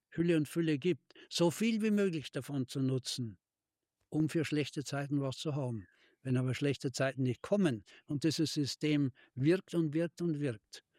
Hülle und Fülle gibt, so viel wie möglich davon zu nutzen, um für schlechte Zeiten was zu haben. Wenn aber schlechte Zeiten nicht kommen und dieses System wirkt und wirkt und wirkt,